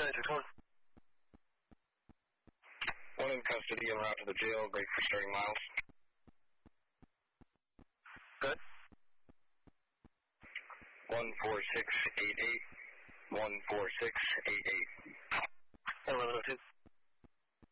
1. One in custody and route to the jail, break for starting miles. Good. 14688. 14688. 1102.